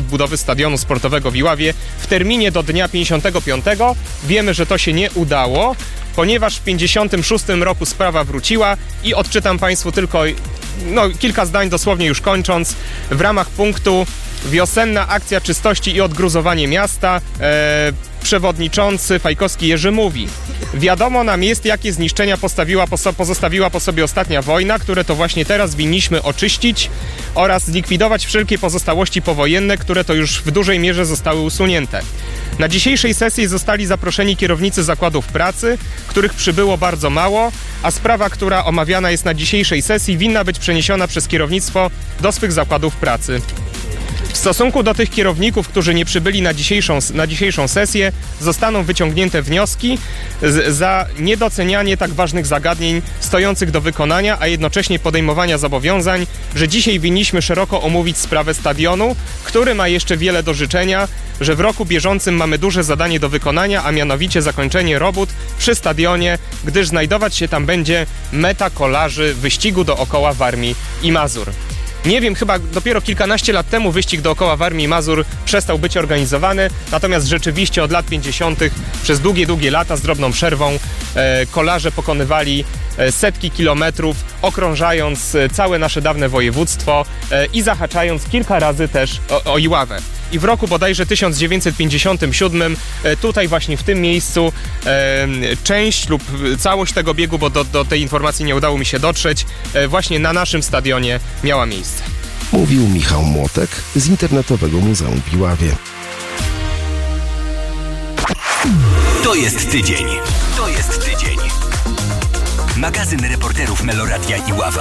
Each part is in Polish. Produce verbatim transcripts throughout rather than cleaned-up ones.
odbudowy stadionu sportowego w Iławie w terminie do dnia pięćdziesiątego piątego. Wiemy, że to się nie udało, ponieważ w pięćdziesiątym szóstym roku sprawa wróciła i odczytam Państwu tylko no, kilka zdań, dosłownie już kończąc. W ramach punktu wiosenna akcja czystości i odgruzowanie miasta. E, przewodniczący Fajkowski Jerzy mówi: wiadomo nam jest, jakie zniszczenia postawiła, pozostawiła po sobie ostatnia wojna, które to właśnie teraz winniśmy oczyścić oraz zlikwidować wszelkie pozostałości powojenne, które to już w dużej mierze zostały usunięte. Na dzisiejszej sesji zostali zaproszeni kierownicy zakładów pracy, których przybyło bardzo mało, a sprawa, która omawiana jest na dzisiejszej sesji, winna być przeniesiona przez kierownictwo do swych zakładów pracy. W stosunku do tych kierowników, którzy nie przybyli na dzisiejszą, na dzisiejszą sesję, zostaną wyciągnięte wnioski z, za niedocenianie tak ważnych zagadnień stojących do wykonania, a jednocześnie podejmowania zobowiązań, że dzisiaj winniśmy szeroko omówić sprawę stadionu, który ma jeszcze wiele do życzenia, że w roku bieżącym mamy duże zadanie do wykonania, a mianowicie zakończenie robót przy stadionie, gdyż znajdować się tam będzie meta kolarzy wyścigu dookoła Warmii i Mazur. Nie wiem, chyba dopiero kilkanaście lat temu wyścig dookoła Warmii i Mazur przestał być organizowany, natomiast rzeczywiście od lat pięćdziesiątych przez długie, długie lata z drobną przerwą e, kolarze pokonywali e, setki kilometrów, okrążając e, całe nasze dawne województwo e, i zahaczając kilka razy też o, o Iławę. I w roku bodajże tysiąc dziewięćset pięćdziesiątym siódmym e, tutaj właśnie w tym miejscu e, część lub całość tego biegu, bo do, do tej informacji nie udało mi się dotrzeć, e, właśnie na naszym stadionie miała miejsce. Mówił Michał Młotek z Internetowego Muzeum w Iławie. To jest tydzień. To jest tydzień. Magazyn reporterów Meloradia Iława.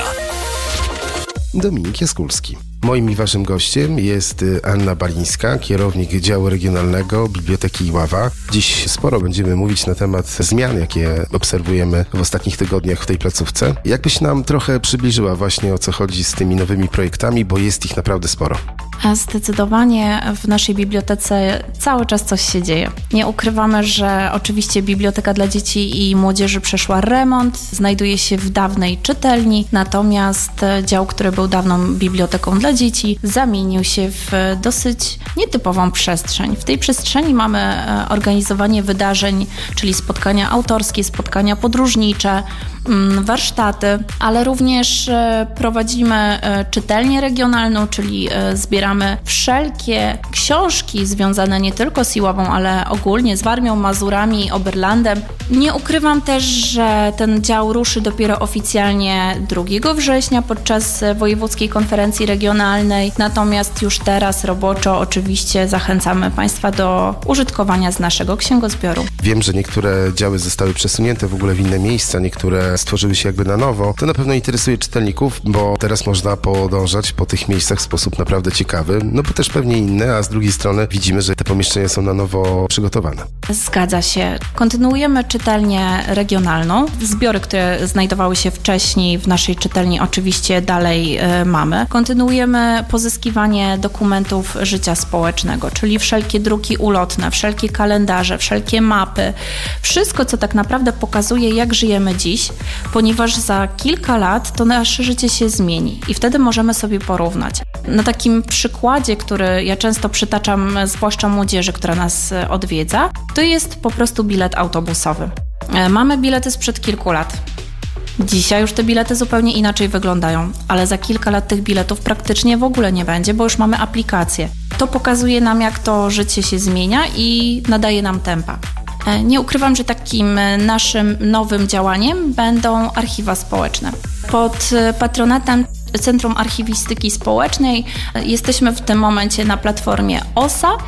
Dominik Jaskulski. Moim i waszym gościem jest Anna Balińska, kierownik działu regionalnego Biblioteki Iława. Dziś sporo będziemy mówić na temat zmian, jakie obserwujemy w ostatnich tygodniach w tej placówce. Jakbyś nam trochę przybliżyła właśnie, o co chodzi z tymi nowymi projektami, bo jest ich naprawdę sporo. Zdecydowanie w naszej bibliotece cały czas coś się dzieje. Nie ukrywamy, że oczywiście Biblioteka dla Dzieci i Młodzieży przeszła remont, znajduje się w dawnej czytelni, natomiast dział, który był dawną biblioteką dla dzieci, zamienił się w dosyć nietypową przestrzeń. W tej przestrzeni mamy organizowanie wydarzeń, czyli spotkania autorskie, spotkania podróżnicze, warsztaty, ale również prowadzimy czytelnię regionalną, czyli zbieramy wszelkie książki związane nie tylko z Iławą, ale ogólnie z Warmią, Mazurami, Oberlandem. Nie ukrywam też, że ten dział ruszy dopiero oficjalnie drugiego września podczas Wojewódzkiej Konferencji Regionalnej, natomiast już teraz roboczo oczywiście zachęcamy Państwa do użytkowania z naszego księgozbioru. Wiem, że niektóre działy zostały przesunięte w ogóle w inne miejsca, niektóre stworzyły się jakby na nowo. To na pewno interesuje czytelników, bo teraz można podążać po tych miejscach w sposób naprawdę ciekawy, no bo też pewnie inne, a z drugiej strony widzimy, że te pomieszczenia są na nowo przygotowane. Zgadza się. Kontynuujemy czytelnię regionalną. Zbiory, które znajdowały się wcześniej w naszej czytelni, oczywiście dalej y, mamy. Kontynuujemy pozyskiwanie dokumentów życia społecznego, czyli wszelkie druki ulotne, wszelkie kalendarze, wszelkie mapy. Wszystko, co tak naprawdę pokazuje, jak żyjemy dziś, ponieważ za kilka lat to nasze życie się zmieni i wtedy możemy sobie porównać. Na takim przykładzie, który ja często przytaczam, zwłaszcza młodzieży, która nas odwiedza, to jest po prostu bilet autobusowy. Mamy bilety sprzed kilku lat. Dzisiaj już te bilety zupełnie inaczej wyglądają, ale za kilka lat tych biletów praktycznie w ogóle nie będzie, bo już mamy aplikację. To pokazuje nam, jak to życie się zmienia i nadaje nam tempa. Nie ukrywam, że takim naszym nowym działaniem będą archiwa społeczne. Pod patronatem Centrum Archiwistyki Społecznej jesteśmy w tym momencie na platformie O S A.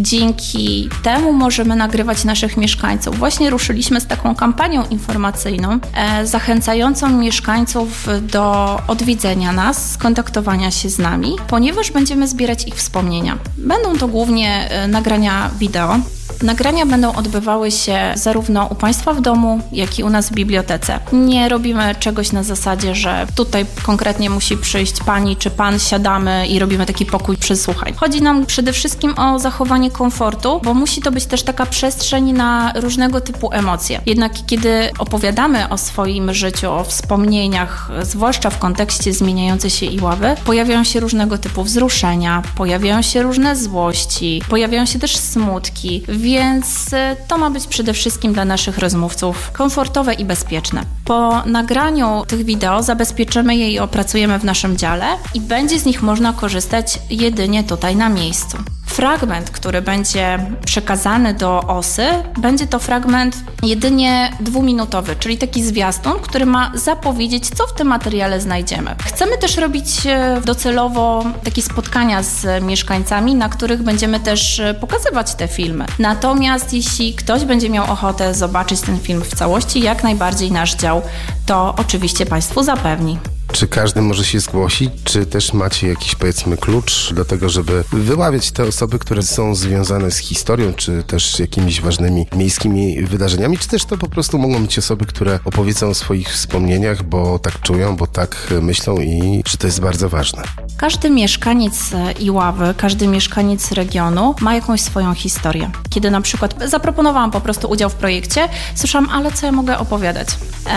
Dzięki temu możemy nagrywać naszych mieszkańców. Właśnie ruszyliśmy z taką kampanią informacyjną e, zachęcającą mieszkańców do odwiedzenia nas, skontaktowania się z nami, ponieważ będziemy zbierać ich wspomnienia. Będą to głównie e, nagrania wideo. Nagrania będą odbywały się zarówno u Państwa w domu, jak i u nas w bibliotece. Nie robimy czegoś na zasadzie, że tutaj konkretnie musi przyjść Pani czy Pan, siadamy i robimy taki pokój przesłuchań. Chodzi nam przede wszystkim o zachowanie komfortu, bo musi to być też taka przestrzeń na różnego typu emocje. Jednak kiedy opowiadamy o swoim życiu, o wspomnieniach, zwłaszcza w kontekście zmieniającej się Iławy, pojawiają się różnego typu wzruszenia, pojawiają się różne złości, pojawiają się też smutki, więc to ma być przede wszystkim dla naszych rozmówców komfortowe i bezpieczne. Po nagraniu tych wideo zabezpieczymy je i opracujemy w naszym dziale i będzie z nich można korzystać jedynie tutaj na miejscu. Fragment, który będzie przekazany do OSY, będzie to fragment jedynie dwuminutowy, czyli taki zwiastun, który ma zapowiedzieć, co w tym materiale znajdziemy. Chcemy też robić docelowo takie spotkania z mieszkańcami, na których będziemy też pokazywać te filmy. Natomiast jeśli ktoś będzie miał ochotę zobaczyć ten film w całości, jak najbardziej nasz dział to oczywiście Państwu zapewni. Czy każdy może się zgłosić, czy też macie jakiś, powiedzmy, klucz do tego, żeby wyławiać te osoby, które są związane z historią, czy też jakimiś ważnymi miejskimi wydarzeniami, czy też to po prostu mogą być osoby, które opowiedzą o swoich wspomnieniach, bo tak czują, bo tak myślą i czy to jest bardzo ważne? Każdy mieszkaniec Iławy, każdy mieszkaniec regionu ma jakąś swoją historię. Kiedy na przykład zaproponowałam po prostu udział w projekcie, słyszałam, ale co ja mogę opowiadać?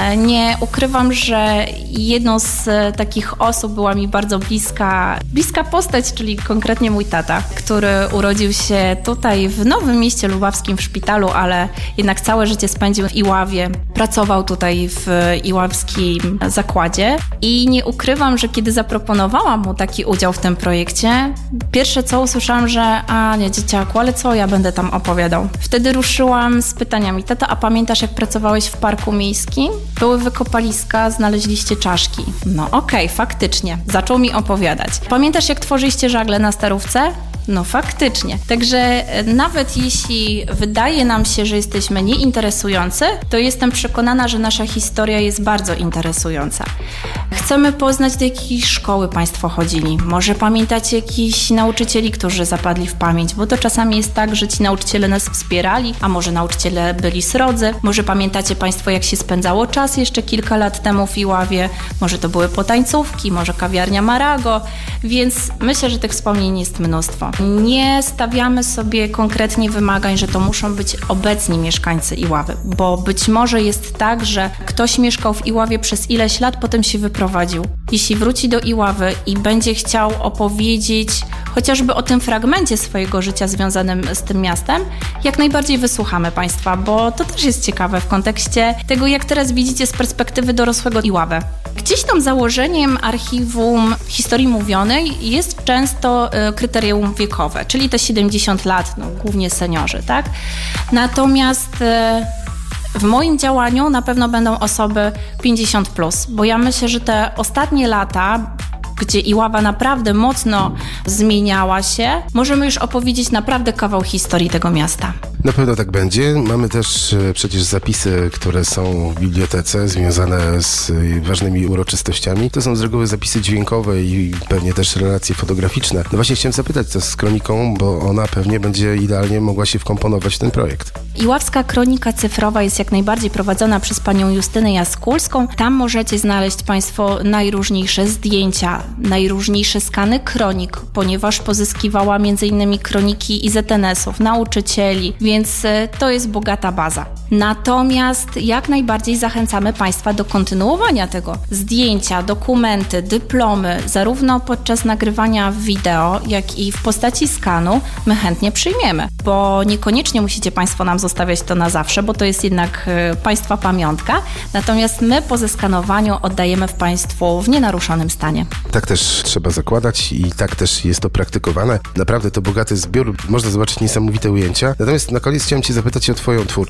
Nie ukrywam, że jedną z takich osób była mi bardzo bliska, bliska postać, czyli konkretnie mój tata, który urodził się tutaj w Nowym Mieście Lubawskim w szpitalu, ale jednak całe życie spędził w Iławie. Pracował tutaj w iławskim zakładzie i nie ukrywam, że kiedy zaproponowałam mu taki udział w tym projekcie, pierwsze co usłyszałam, że a nie dzieciaku, ale co ja będę tam opowiadał? Wtedy ruszyłam z pytaniami: tata, a pamiętasz jak pracowałeś w parku miejskim? Były wykopaliska, znaleźliście czaszki. No okej, okay, faktycznie. Zaczął mi opowiadać. Pamiętasz jak tworzyliście żagle na Starówce? No faktycznie. Także nawet jeśli wydaje nam się, że jesteśmy nieinteresujący, to jestem przekonana, że nasza historia jest bardzo interesująca. Chcemy poznać, do jakiej szkoły Państwo chodzili. Może pamiętacie jakichś nauczycieli, którzy zapadli w pamięć, bo to czasami jest tak, że ci nauczyciele nas wspierali, a może nauczyciele byli srodzy. Może pamiętacie Państwo, jak się spędzało czas jeszcze kilka lat temu w Iławie. Może to były potańcówki, może kawiarnia Marago, więc myślę, że tych wspomnień jest mnóstwo. Nie stawiamy sobie konkretnie wymagań, że to muszą być obecni mieszkańcy Iławy, bo być może jest tak, że ktoś mieszkał w Iławie przez ileś lat, potem się wyprowadził. Jeśli wróci do Iławy i będzie chciał opowiedzieć chociażby o tym fragmencie swojego życia związanym z tym miastem, jak najbardziej wysłuchamy Państwa, bo to też jest ciekawe w kontekście tego, jak teraz widzicie z perspektywy dorosłego Iławę. Gdzieś tam założeniem archiwum historii mówionej jest często y, kryterium wiekowe, czyli te siedemdziesiąt lat, no, głównie seniorzy, tak? Natomiast y, w moim działaniu na pewno będą osoby pięćdziesiąt plus, bo ja myślę, że te ostatnie lata, gdzie Iława naprawdę mocno zmieniała się, możemy już opowiedzieć naprawdę kawał historii tego miasta. Na pewno tak będzie. Mamy też przecież zapisy, które są w bibliotece związane z ważnymi uroczystościami. To są z reguły zapisy dźwiękowe i pewnie też relacje fotograficzne. No właśnie chciałem zapytać, co z kroniką, bo ona pewnie będzie idealnie mogła się wkomponować w ten projekt. Iławska kronika cyfrowa jest jak najbardziej prowadzona przez panią Justynę Jaskulską. Tam możecie znaleźć Państwo najróżniejsze zdjęcia, najróżniejsze skany kronik, ponieważ pozyskiwała między innymi kroniki I Z N S-ów, nauczycieli, więc to jest bogata baza. Natomiast jak najbardziej zachęcamy Państwa do kontynuowania tego. Zdjęcia, dokumenty, dyplomy, zarówno podczas nagrywania wideo, jak i w postaci skanu my chętnie przyjmiemy, bo niekoniecznie musicie Państwo nam zostawiać to na zawsze, bo to jest jednak Państwa pamiątka, natomiast my po zeskanowaniu oddajemy w Państwu w nienaruszonym stanie. Tak też trzeba zakładać i tak też jest to praktykowane. Naprawdę to bogaty zbiór, można zobaczyć niesamowite ujęcia. Natomiast na koniec chciałem Cię zapytać o Twoją twórczość.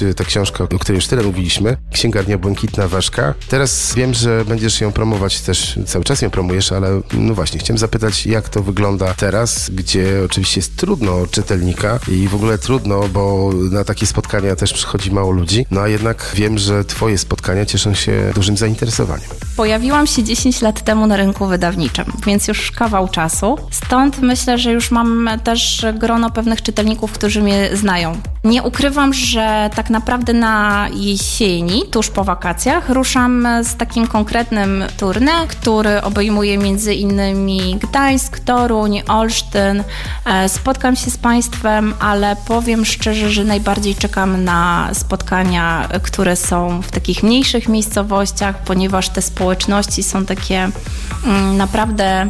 ta książka, o której już tyle mówiliśmy, Księgarnia Błękitna Waszka. Teraz wiem, że będziesz ją promować też, cały czas ją promujesz, ale no właśnie, chciałem zapytać, jak to wygląda teraz, gdzie oczywiście jest trudno o czytelnika i w ogóle trudno, bo na takie spotkania też przychodzi mało ludzi, no a jednak wiem, że twoje spotkania cieszą się dużym zainteresowaniem. Pojawiłam się dziesięć lat temu na rynku wydawniczym, więc już kawał czasu. Stąd myślę, że już mam też grono pewnych czytelników, którzy mnie znają. Nie ukrywam, że tak naprawdę na jesieni, tuż po wakacjach, ruszam z takim konkretnym tournée, który obejmuje między innymi Gdańsk, Toruń, Olsztyn. Spotkam się z Państwem, ale powiem szczerze, że najbardziej czekam na spotkania, które są w takich mniejszych miejscowościach, ponieważ te społeczności są takie mm, naprawdę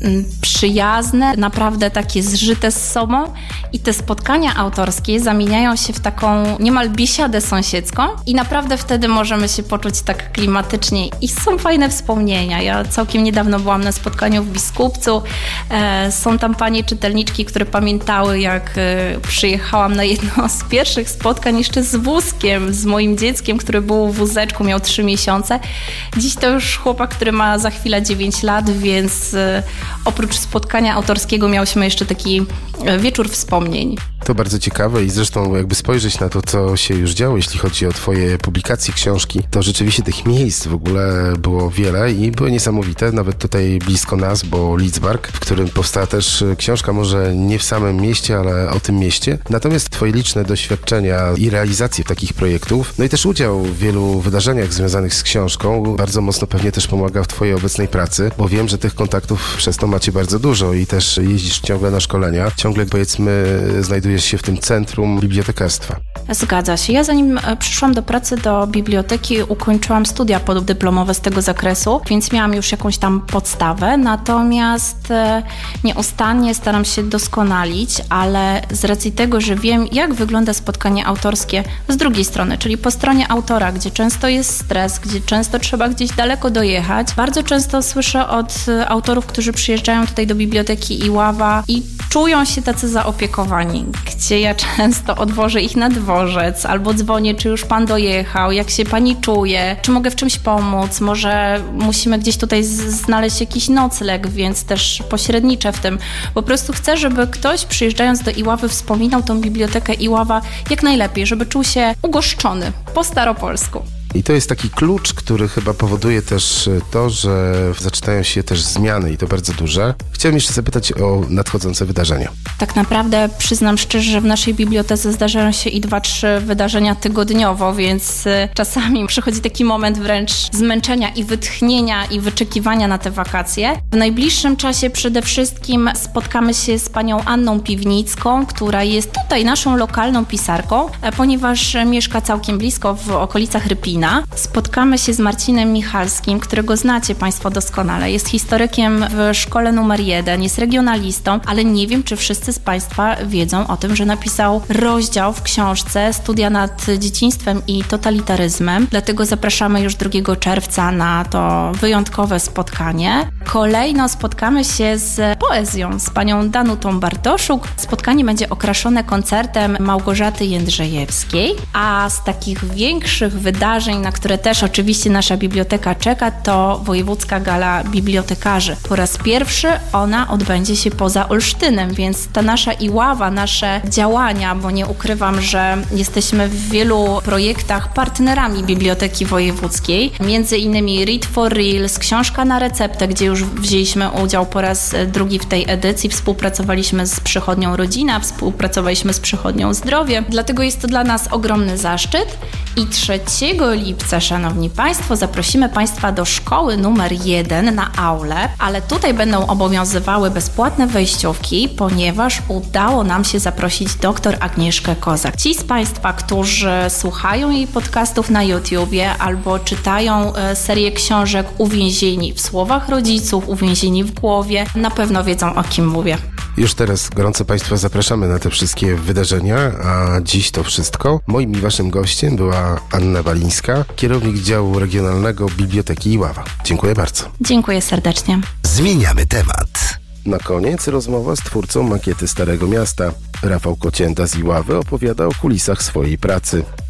przyjazne, naprawdę takie zżyte z sobą i te spotkania autorskie zamieniają się w taką niemal biesiadę sąsiedzką i naprawdę wtedy możemy się poczuć tak klimatycznie i są fajne wspomnienia. Ja całkiem niedawno byłam na spotkaniu w Biskupcu. E, są tam panie czytelniczki, które pamiętały, jak e, przyjechałam na jedno z pierwszych spotkań jeszcze z wózkiem, z moim dzieckiem, który był w wózeczku, miał trzy miesiące. Dziś to już chłopak, który ma za chwilę dziewięć lat, więc e, oprócz spotkania autorskiego miałyśmy jeszcze taki wieczór wspomnień. To bardzo ciekawe i zresztą jakby spojrzeć na to, co się już działo, jeśli chodzi o twoje publikacje, książki, to rzeczywiście tych miejsc w ogóle było wiele i były niesamowite, nawet tutaj blisko nas, bo Lidzbark, w którym powstała też książka, może nie w samym mieście, ale o tym mieście. Natomiast twoje liczne doświadczenia i realizacje takich projektów, no i też udział w wielu wydarzeniach związanych z książką bardzo mocno pewnie też pomaga w twojej obecnej pracy, bo wiem, że tych kontaktów przez to macie bardzo dużo i też jeździsz ciągle na szkolenia, ciągle powiedzmy znajdujesz się w tym centrum bibliotekarstwa. Zgadza się. Ja zanim przyszłam do pracy do biblioteki, ukończyłam studia podyplomowe z tego zakresu, więc miałam już jakąś tam podstawę, natomiast nieustannie staram się doskonalić, ale z racji tego, że wiem, jak wygląda spotkanie autorskie z drugiej strony, czyli po stronie autora, gdzie często jest stres, gdzie często trzeba gdzieś daleko dojechać. Bardzo często słyszę od autorów, którzy przyjeżdżają tutaj do Biblioteki Iława i czują się tacy zaopiekowani, gdzie ja często odwożę ich na dworzec albo dzwonię, czy już pan dojechał, jak się pani czuje, czy mogę w czymś pomóc, może musimy gdzieś tutaj znaleźć jakiś nocleg, więc też pośredniczę w tym. Po prostu chcę, żeby ktoś przyjeżdżając do Iławy wspominał tą Bibliotekę Iława jak najlepiej, żeby czuł się ugoszczony po staropolsku. I to jest taki klucz, który chyba powoduje też to, że zaczynają się też zmiany i to bardzo duże. Chciałem jeszcze zapytać o nadchodzące wydarzenia. Tak naprawdę przyznam szczerze, że w naszej bibliotece zdarzają się i dwa, trzy wydarzenia tygodniowo, więc czasami przychodzi taki moment wręcz zmęczenia i wytchnienia i wyczekiwania na te wakacje. W najbliższym czasie przede wszystkim spotkamy się z panią Anną Piwnicką, która jest tutaj naszą lokalną pisarką, ponieważ mieszka całkiem blisko w okolicach Rypina. Spotkamy się z Marcinem Michalskim, którego znacie Państwo doskonale. Jest historykiem w szkole numer jeden, jest regionalistą, ale nie wiem, czy wszyscy z Państwa wiedzą o tym, że napisał rozdział w książce Studia nad dzieciństwem i totalitaryzmem. Dlatego zapraszamy już drugiego czerwca na to wyjątkowe spotkanie. Kolejno spotkamy się z poezją, z panią Danutą Bartoszuk. Spotkanie będzie okraszone koncertem Małgorzaty Jędrzejewskiej, a z takich większych wydarzeń, na które też oczywiście nasza biblioteka czeka, to Wojewódzka Gala Bibliotekarzy. Po raz pierwszy ona odbędzie się poza Olsztynem, więc ta nasza Iława, nasze działania, bo nie ukrywam, że jesteśmy w wielu projektach partnerami Biblioteki Wojewódzkiej, między innymi Read for Reels, Książka na receptę, gdzie już wzięliśmy udział po raz drugi w tej edycji, współpracowaliśmy z Przychodnią Rodzina, współpracowaliśmy z Przychodnią Zdrowie, dlatego jest to dla nas ogromny zaszczyt i trzeciego lipca, szanowni Państwo, zaprosimy Państwa do szkoły numer jeden na aulę, ale tutaj będą obowiązywały bezpłatne wejściówki, ponieważ udało nam się zaprosić dr Agnieszkę Kozak. Ci z Państwa, którzy słuchają jej podcastów na YouTubie albo czytają serię książek Uwięzieni w słowach rodziców, Uwięzieni w głowie, na pewno wiedzą, o kim mówię. Już teraz gorąco Państwa zapraszamy na te wszystkie wydarzenia, a dziś to wszystko. Moim i Waszym gościem była Anna Balińska, kierownik działu regionalnego Biblioteki Iława. Dziękuję bardzo. Dziękuję serdecznie. Zmieniamy temat. Na koniec rozmowa z twórcą makiety Starego Miasta. Rafał Kocięta z Iławy opowiada o kulisach swojej pracy.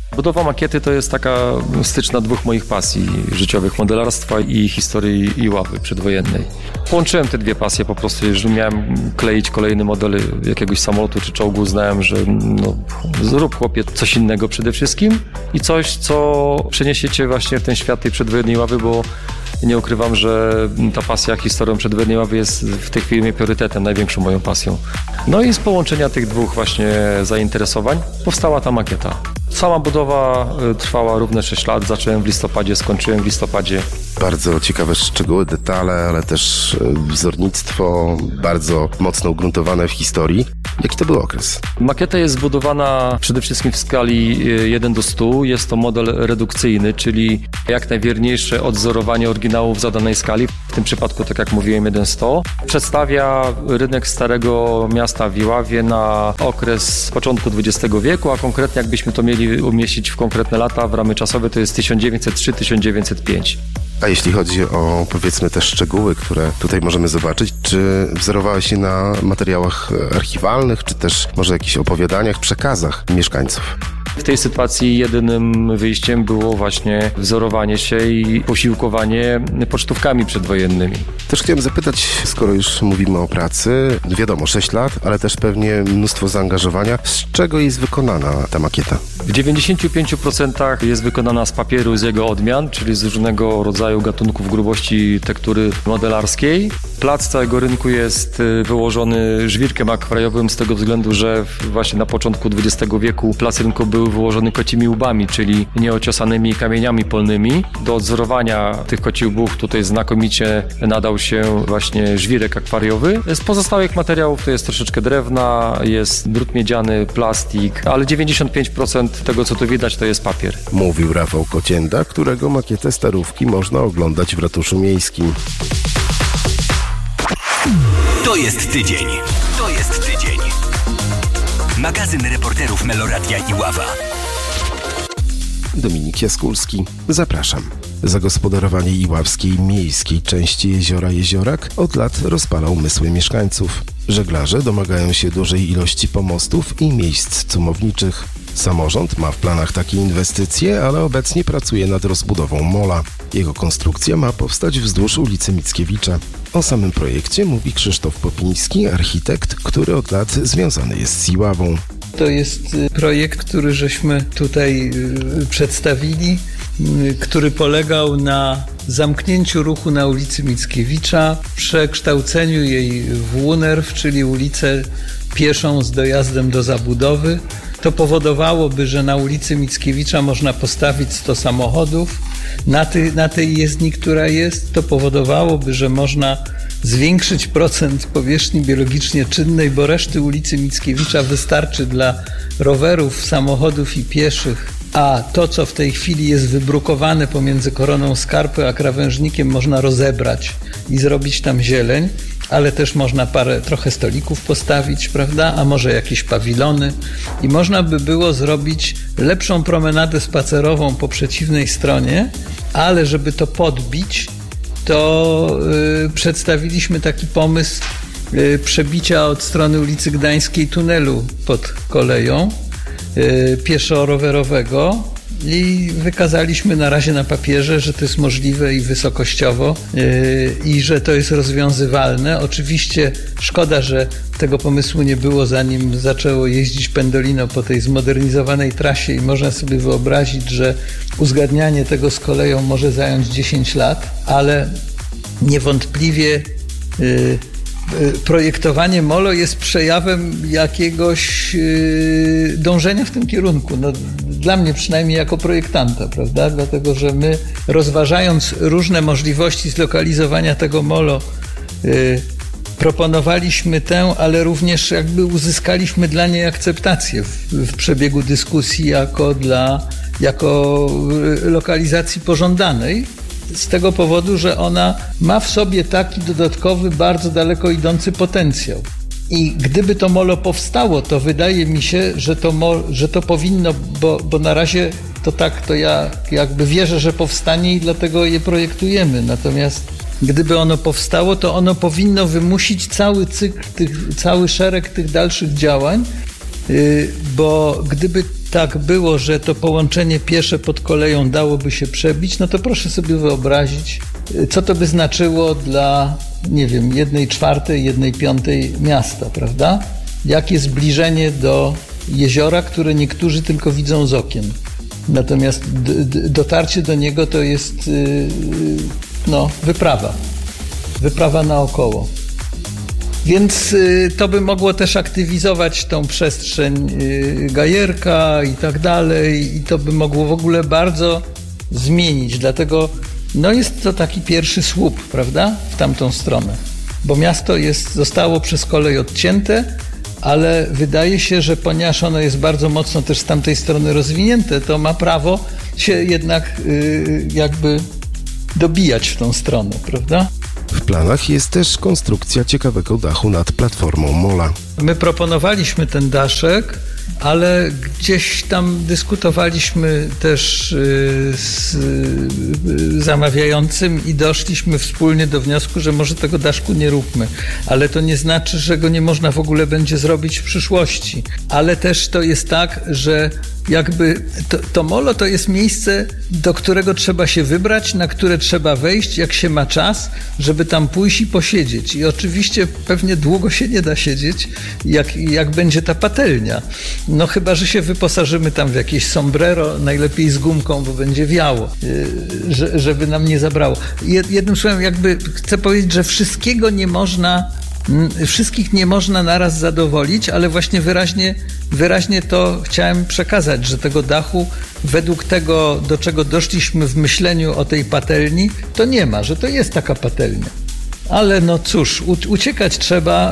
Budowa makiety to jest taka styczna dwóch moich pasji życiowych, modelarstwa i historii Iławy przedwojennej. Połączyłem te dwie pasje po prostu, jeżeli miałem kleić kolejny model jakiegoś samolotu czy czołgu, uznałem, że no, zrób chłopie coś innego przede wszystkim i coś, co przeniesiecie właśnie w ten świat tej przedwojennej Iławy, bo nie ukrywam, że ta pasja historią przedwojennej Iławy jest w tej chwili priorytetem, największą moją pasją. No i z połączenia tych dwóch właśnie zainteresowań powstała ta makieta. Sama budowa trwała równe sześć lat, zacząłem w listopadzie, skończyłem w listopadzie. Bardzo ciekawe szczegóły, detale, ale też wzornictwo bardzo mocno ugruntowane w historii. Jaki to był okres? Makieta jest zbudowana przede wszystkim w skali jeden do stu. Jest to model redukcyjny, czyli jak najwierniejsze odwzorowanie oryginałów zadanej skali. W tym przypadku, tak jak mówiłem, jeden do stu. Przedstawia rynek Starego Miasta w Iławie na okres początku dwudziestego wieku, a konkretnie jakbyśmy to mieli umieścić w konkretne lata, w ramy czasowe, to jest tysiąc dziewięćset trzy do tysiąc dziewięćset pięć. A jeśli chodzi o, powiedzmy, te szczegóły, które tutaj możemy zobaczyć, czy wzorowałeś się na materiałach archiwalnych, czy też może jakichś opowiadaniach, przekazach mieszkańców? W tej sytuacji jedynym wyjściem było właśnie wzorowanie się i posiłkowanie pocztówkami przedwojennymi. Też chciałem zapytać, skoro już mówimy o pracy, wiadomo, sześć lat, ale też pewnie mnóstwo zaangażowania. Z czego jest wykonana ta makieta? W dziewięćdziesięciu pięciu procentach jest wykonana z papieru, z jego odmian, czyli z różnego rodzaju gatunków grubości tektury modelarskiej. Plac całego rynku jest wyłożony żwirkiem akwariowym z tego względu, że właśnie na początku dwudziestego wieku plac rynku był wyłożony kocimi łbami, czyli nieociosanymi kamieniami polnymi. Do odzorowania tych kocich łbów tutaj znakomicie nadał się właśnie żwirek akwariowy. Z pozostałych materiałów to jest troszeczkę drewna, jest drut miedziany, plastik, ale dziewięćdziesiąt pięć procent tego, co tu widać, to jest papier. Mówił Rafał Kocienda, którego makietę Starówki można oglądać w ratuszu miejskim. To jest tydzień. To jest tydzień. Magazyn reporterów Meloradia Iława. Dominik Jaskulski. Zapraszam. Zagospodarowanie iławskiej miejskiej części jeziora Jeziorak od lat rozpala umysły mieszkańców. Żeglarze domagają się dużej ilości pomostów i miejsc cumowniczych. Samorząd ma w planach takie inwestycje, ale obecnie pracuje nad rozbudową mola. Jego konstrukcja ma powstać wzdłuż ulicy Mickiewicza. O samym projekcie mówi Krzysztof Popiński, architekt, który od lat związany jest z Iławą. To jest projekt, który żeśmy tutaj przedstawili, który polegał na zamknięciu ruchu na ulicy Mickiewicza, przekształceniu jej w Łunerw, czyli ulicę pieszą z dojazdem do zabudowy. To powodowałoby, że na ulicy Mickiewicza można postawić sto samochodów. Na, ty, na tej jezdni, która jest, to powodowałoby, że można zwiększyć procent powierzchni biologicznie czynnej, bo reszty ulicy Mickiewicza wystarczy dla rowerów, samochodów i pieszych, a to, co w tej chwili jest wybrukowane pomiędzy Koroną Skarpy a Krawężnikiem, można rozebrać i zrobić tam zieleń, ale też można parę, trochę stolików postawić, prawda, a może jakieś pawilony i można by było zrobić lepszą promenadę spacerową po przeciwnej stronie, ale żeby to podbić, to yy, przedstawiliśmy taki pomysł yy, przebicia od strony ulicy Gdańskiej tunelu pod koleją yy, pieszo-rowerowego i wykazaliśmy na razie na papierze, że to jest możliwe i wysokościowo yy, i że to jest rozwiązywalne. Oczywiście szkoda, że tego pomysłu nie było, zanim zaczęło jeździć Pendolino po tej zmodernizowanej trasie i można sobie wyobrazić, że uzgadnianie tego z koleją może zająć dziesięć lat, ale niewątpliwie yy, projektowanie molo jest przejawem jakiegoś yy, dążenia w tym kierunku. No, dla mnie przynajmniej jako projektanta, prawda? Dlatego, że my rozważając różne możliwości zlokalizowania tego molo yy, proponowaliśmy tę, ale również jakby uzyskaliśmy dla niej akceptację w, w przebiegu dyskusji jako dla, jako lokalizacji pożądanej. Z tego powodu, że ona ma w sobie taki dodatkowy, bardzo daleko idący potencjał. I gdyby to molo powstało, to wydaje mi się, że to, mo, że to powinno, bo, bo na razie to tak, to ja jakby wierzę, że powstanie i dlatego je projektujemy. Natomiast gdyby ono powstało, to ono powinno wymusić cały cykl, tych, cały szereg tych dalszych działań, yy, bo gdyby tak było, że to połączenie piesze pod koleją dałoby się przebić, no to proszę sobie wyobrazić, co to by znaczyło dla, nie wiem, jednej czwartej, jednej piątej miasta, prawda? Jakie zbliżenie do jeziora, które niektórzy tylko widzą z okien. Natomiast d- d- dotarcie do niego to jest yy, no, wyprawa. Wyprawa naokoło. Więc y, to by mogło też aktywizować tą przestrzeń y, Gajerka i tak dalej i to by mogło w ogóle bardzo zmienić. Dlatego no jest to taki pierwszy słup, prawda, w tamtą stronę. Bo miasto jest, zostało przez kolej odcięte, ale wydaje się, że ponieważ ono jest bardzo mocno też z tamtej strony rozwinięte, to ma prawo się jednak y, jakby dobijać w tą stronę, prawda? W planach jest też konstrukcja ciekawego dachu nad platformą Mola. My proponowaliśmy ten daszek, ale gdzieś tam dyskutowaliśmy też z zamawiającym i doszliśmy wspólnie do wniosku, że może tego daszku nie róbmy. Ale to nie znaczy, że go nie można w ogóle będzie zrobić w przyszłości. Ale też to jest tak, że jakby to, to molo to jest miejsce, do którego trzeba się wybrać, na które trzeba wejść, jak się ma czas, żeby tam pójść i posiedzieć. I oczywiście pewnie długo się nie da siedzieć, jak, jak będzie ta patelnia. No chyba, że się wyposażymy tam w jakieś sombrero, najlepiej z gumką, bo będzie wiało, że, żeby nam nie zabrało. Jednym słowem, jakby chcę powiedzieć, że wszystkiego nie można Wszystkich nie można naraz zadowolić, ale właśnie wyraźnie, wyraźnie to chciałem przekazać, że tego dachu według tego, do czego doszliśmy w myśleniu o tej patelni, to nie ma, że to jest taka patelnia. Ale no cóż, uciekać trzeba,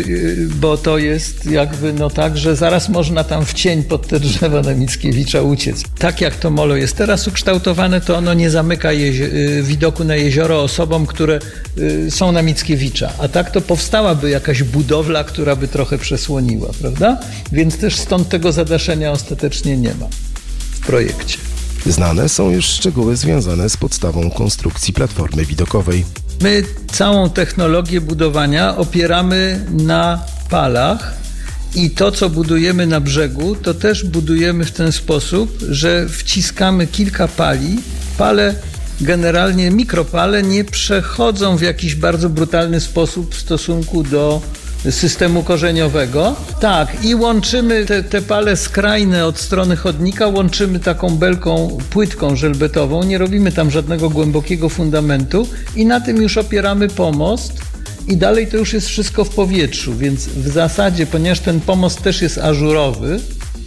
bo to jest jakby no tak, że zaraz można tam w cień pod te drzewa na Mickiewicza uciec. Tak jak to molo jest teraz ukształtowane, to ono nie zamyka widoku na jezioro osobom, które są na Mickiewicza. A tak to powstałaby jakaś budowla, która by trochę przesłoniła, prawda? Więc też stąd tego zadaszenia ostatecznie nie ma w projekcie. Znane są już szczegóły związane z podstawą konstrukcji platformy widokowej. My całą technologię budowania opieramy na palach i to, co budujemy na brzegu, to też budujemy w ten sposób, że wciskamy kilka pali. Pale, generalnie mikropale, nie przechodzą w jakiś bardzo brutalny sposób w stosunku do systemu korzeniowego. Tak, i łączymy te, te pale skrajne od strony chodnika, łączymy taką belką płytką żelbetową, nie robimy tam żadnego głębokiego fundamentu i na tym już opieramy pomost i dalej to już jest wszystko w powietrzu, więc w zasadzie, ponieważ ten pomost też jest ażurowy,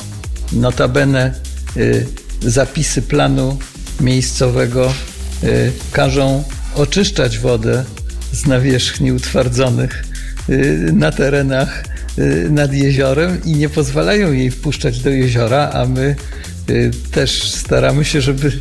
notabene y, zapisy planu miejscowego y, każą oczyszczać wodę z nawierzchni utwardzonych na terenach nad jeziorem i nie pozwalają jej wpuszczać do jeziora, a my też staramy się, żeby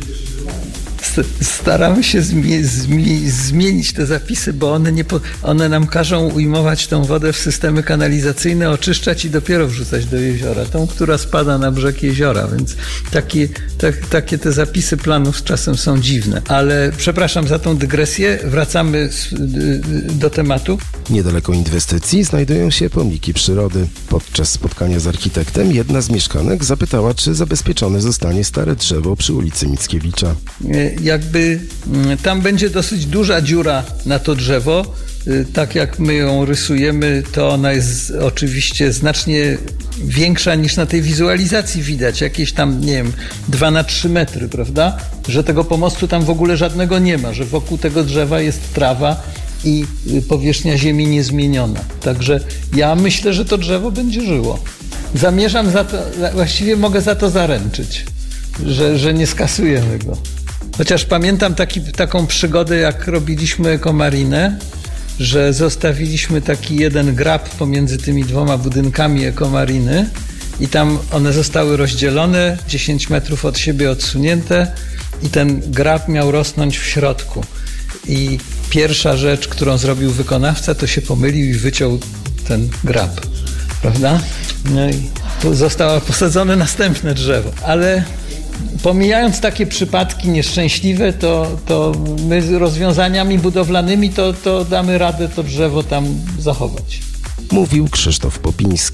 staramy się zmie, zmie, zmienić te zapisy, bo one, nie, one nam każą ujmować tą wodę w systemy kanalizacyjne, oczyszczać i dopiero wrzucać do jeziora, tą, która spada na brzeg jeziora, więc takie, tak, takie te zapisy planów z czasem są dziwne. Ale przepraszam za tą dygresję, wracamy do tematu. Niedaleko inwestycji znajdują się pomniki przyrody. Podczas spotkania z architektem jedna z mieszkanek zapytała, czy zabezpieczone zostanie stare drzewo przy ulicy Mickiewicza. Jakby tam będzie dosyć duża dziura na to drzewo. Tak jak my ją rysujemy, to ona jest oczywiście znacznie większa niż na tej wizualizacji widać. Jakieś tam, nie wiem, dwa na trzy metry, prawda? Że tego pomostu tam w ogóle żadnego nie ma, że wokół tego drzewa jest trawa i powierzchnia ziemi niezmieniona. Także ja myślę, że to drzewo będzie żyło. Zamierzam za to, właściwie mogę za to zaręczyć, że, że nie skasujemy go. Chociaż pamiętam taki, taką przygodę, jak robiliśmy ekomarinę, że zostawiliśmy taki jeden grab pomiędzy tymi dwoma budynkami ekomariny i tam one zostały rozdzielone, dziesięć metrów od siebie odsunięte i ten grab miał rosnąć w środku. I pierwsza rzecz, którą zrobił wykonawca, to się pomylił i wyciął ten grab, prawda? No i tu zostało posadzone następne drzewo. Ale pomijając takie przypadki nieszczęśliwe, to, to my z rozwiązaniami budowlanymi to, to damy radę to drzewo tam zachować. Mówił Krzysztof Popiński.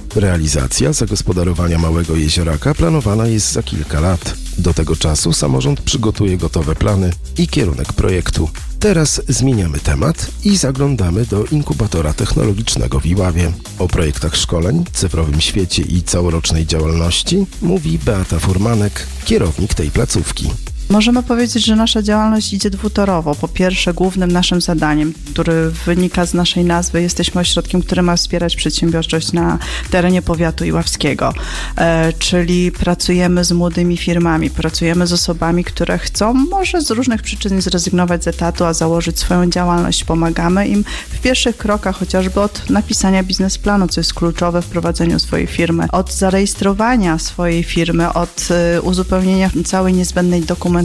Realizacja zagospodarowania Małego Jezioraka planowana jest za kilka lat. Do tego czasu samorząd przygotuje gotowe plany i kierunek projektu. Teraz zmieniamy temat i zaglądamy do inkubatora technologicznego w Iławie. O projektach szkoleń, cyfrowym świecie i całorocznej działalności mówi Beata Furmanek, kierownik tej placówki. Możemy powiedzieć, że nasza działalność idzie dwutorowo. Po pierwsze, głównym naszym zadaniem, który wynika z naszej nazwy, jesteśmy ośrodkiem, który ma wspierać przedsiębiorczość na terenie powiatu iławskiego, e, czyli pracujemy z młodymi firmami, pracujemy z osobami, które chcą może z różnych przyczyn zrezygnować z etatu, a założyć swoją działalność. Pomagamy im w pierwszych krokach, chociażby od napisania biznesplanu, co jest kluczowe w prowadzeniu swojej firmy, od zarejestrowania swojej firmy, od e, uzupełnienia całej niezbędnej dokumentacji.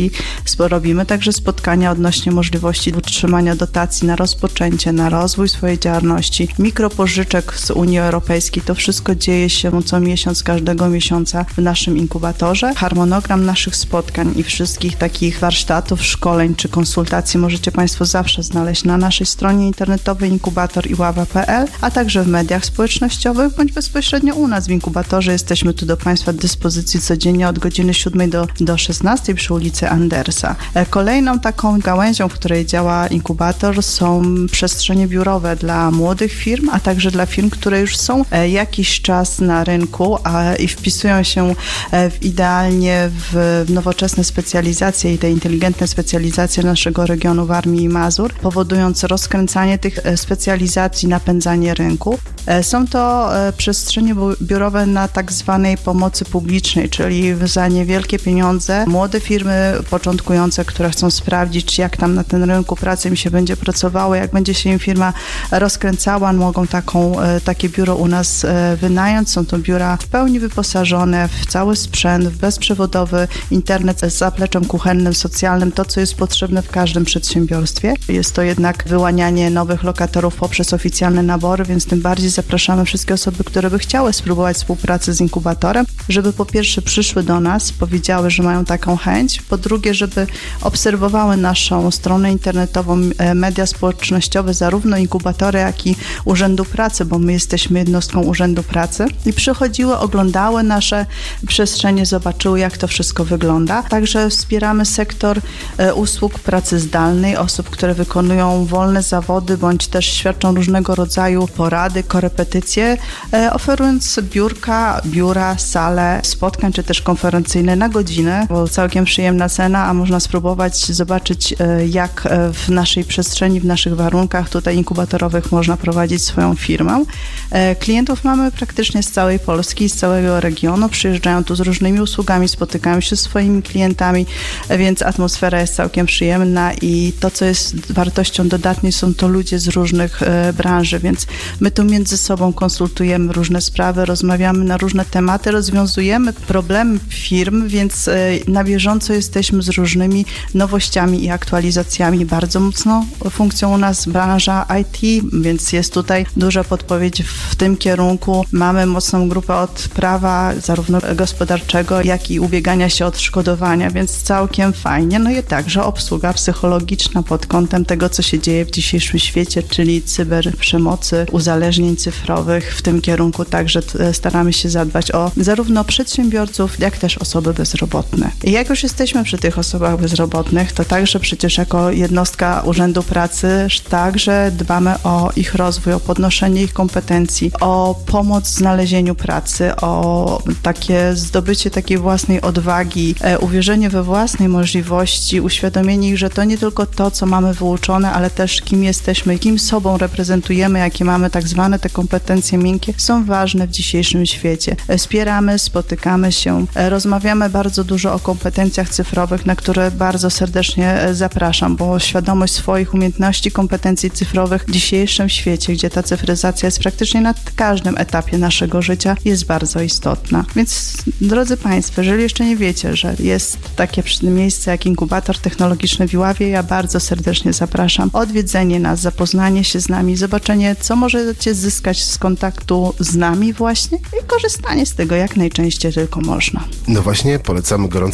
Robimy także spotkania odnośnie możliwości otrzymania dotacji na rozpoczęcie, na rozwój swojej działalności, mikropożyczek z Unii Europejskiej. To wszystko dzieje się co miesiąc, każdego miesiąca w naszym inkubatorze. Harmonogram naszych spotkań i wszystkich takich warsztatów, szkoleń czy konsultacji możecie Państwo zawsze znaleźć na naszej stronie internetowej inkubator iława kropka pe el, a także w mediach społecznościowych bądź bezpośrednio u nas w inkubatorze. Jesteśmy tu do Państwa dyspozycji codziennie od godziny siódmej do, do szesnastej przy ulicy Andersa. Kolejną taką gałęzią, w której działa inkubator, są przestrzenie biurowe dla młodych firm, a także dla firm, które już są jakiś czas na rynku a, i wpisują się w, idealnie w nowoczesne specjalizacje i te inteligentne specjalizacje naszego regionu Warmii i Mazur, powodując rozkręcanie tych specjalizacji, napędzanie rynku. Są to przestrzenie biurowe na tak zwanej pomocy publicznej, czyli za niewielkie pieniądze młode firmy początkujące, które chcą sprawdzić, jak tam na tym rynku pracy im się będzie pracowało, jak będzie się im firma rozkręcała, mogą taką, takie biuro u nas wynająć. Są to biura w pełni wyposażone w cały sprzęt, w bezprzewodowy internet z zapleczem kuchennym, socjalnym, to co jest potrzebne w każdym przedsiębiorstwie. Jest to jednak wyłanianie nowych lokatorów poprzez oficjalne nabory, więc tym bardziej zapraszamy wszystkie osoby, które by chciały spróbować współpracy z inkubatorem, żeby po pierwsze przyszły do nas, powiedziały, że mają taką chęć, po drugie, żeby obserwowały naszą stronę internetową, media społecznościowe, zarówno inkubatory, jak i Urzędu Pracy, bo my jesteśmy jednostką Urzędu Pracy i przychodziły, oglądały nasze przestrzenie, zobaczyły, jak to wszystko wygląda. Także wspieramy sektor usług pracy zdalnej, osób, które wykonują wolne zawody, bądź też świadczą różnego rodzaju porady, korepetycje, oferując biurka, biura, sale spotkań, czy też konferencyjne na godzinę, bo całkiem przyjemna cena, a można spróbować zobaczyć, jak w naszej przestrzeni, w naszych warunkach tutaj inkubatorowych można prowadzić swoją firmę. Klientów mamy praktycznie z całej Polski, z całego regionu, przyjeżdżają tu z różnymi usługami, spotykają się z swoimi klientami, więc atmosfera jest całkiem przyjemna i to, co jest wartością dodatnią, są to ludzie z różnych branży, więc my tu między sobą konsultujemy różne sprawy, rozmawiamy na różne tematy, rozwiązujemy problemy firm, więc na bieżąco jesteśmy z różnymi nowościami i aktualizacjami. Bardzo mocno funkcją u nas branża I T, więc jest tutaj duża podpowiedź w tym kierunku. Mamy mocną grupę od prawa zarówno gospodarczego, jak i ubiegania się o odszkodowania, więc całkiem fajnie. No i także obsługa psychologiczna pod kątem tego, co się dzieje w dzisiejszym świecie, czyli cyberprzemocy, uzależnień cyfrowych. W tym kierunku także staramy się zadbać o zarówno przedsiębiorców, jak też osoby bezrobotne. I jak już jesteśmy przy tych osobach bezrobotnych, to także przecież jako jednostka Urzędu Pracy także dbamy o ich rozwój, o podnoszenie ich kompetencji, o pomoc w znalezieniu pracy, o takie zdobycie takiej własnej odwagi, e, uwierzenie we własnej możliwości, uświadomienie ich, że to nie tylko to, co mamy wyuczone, ale też kim jesteśmy, kim sobą reprezentujemy, jakie mamy tak zwane te kompetencje miękkie, są ważne w dzisiejszym świecie. E, wspieramy, spotykamy się, e, rozmawiamy bardzo dużo o kompetencjach cyfrowych, na które bardzo serdecznie zapraszam, bo świadomość swoich umiejętności, kompetencji cyfrowych w dzisiejszym świecie, gdzie ta cyfryzacja jest praktycznie na każdym etapie naszego życia, jest bardzo istotna. Więc drodzy Państwo, jeżeli jeszcze nie wiecie, że jest takie miejsce jak inkubator technologiczny w Iławie, ja bardzo serdecznie zapraszam. Odwiedzenie nas, zapoznanie się z nami, zobaczenie, co możecie zyskać z kontaktu z nami właśnie i korzystanie z tego jak najczęściej tylko można. No właśnie, polecamy gorąco to miejsce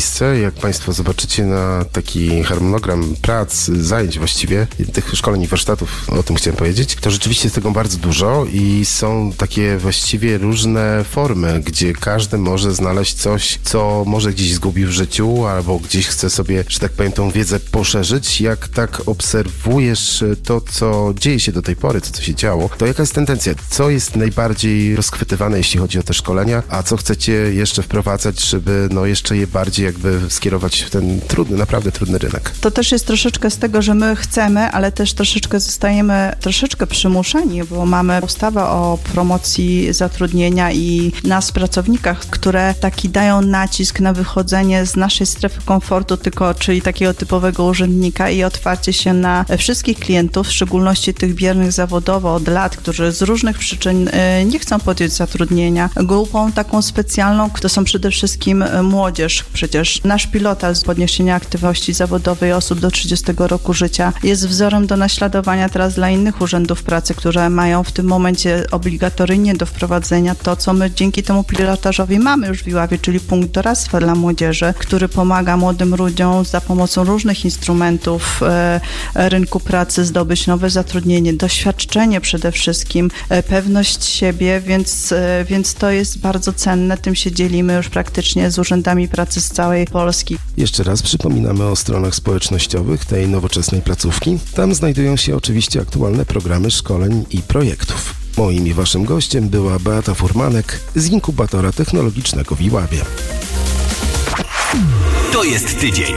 miejsce. Jak Państwo zobaczycie na taki harmonogram prac, zajęć właściwie, tych szkoleń i warsztatów, o tym chciałem powiedzieć, to rzeczywiście jest tego bardzo dużo i są takie właściwie różne formy, gdzie każdy może znaleźć coś, co może gdzieś zgubił w życiu, albo gdzieś chce sobie, że tak powiem, tą wiedzę poszerzyć. Jak tak obserwujesz to, co dzieje się do tej pory, co, co się działo, to jaka jest tendencja? Co jest najbardziej rozchwytywane, jeśli chodzi o te szkolenia, a co chcecie jeszcze wprowadzać, żeby no jeszcze je bardziej jakby skierować w ten trudny, naprawdę trudny rynek? To też jest troszeczkę z tego, że my chcemy, ale też troszeczkę zostajemy troszeczkę przymuszeni, bo mamy ustawę o promocji zatrudnienia i nas, pracownikach, które taki dają nacisk na wychodzenie z naszej strefy komfortu, tylko czyli takiego typowego urzędnika i otwarcie się na wszystkich klientów, w szczególności tych biernych zawodowo od lat, którzy z różnych przyczyn nie chcą podjąć zatrudnienia. Grupą taką specjalną to są przede wszystkim młodzież. Przecież nasz pilotaż podniesienia aktywności zawodowej osób do trzydziestego roku życia jest wzorem do naśladowania teraz dla innych urzędów pracy, które mają w tym momencie obligatoryjnie do wprowadzenia to, co my dzięki temu pilotażowi mamy już w Iławie, czyli punkt doradztwa dla młodzieży, który pomaga młodym ludziom za pomocą różnych instrumentów e, rynku pracy zdobyć nowe zatrudnienie, doświadczenie przede wszystkim, e, pewność siebie, więc, e, więc to jest bardzo cenne. Tym się dzielimy już praktycznie z urzędami pracy z całej Polski. Jeszcze raz przypominamy o stronach społecznościowych tej nowoczesnej placówki. Tam znajdują się oczywiście aktualne programy szkoleń i projektów. Moim i waszym gościem była Beata Furmanek z Inkubatora Technologicznego w Iławie. To jest tydzień.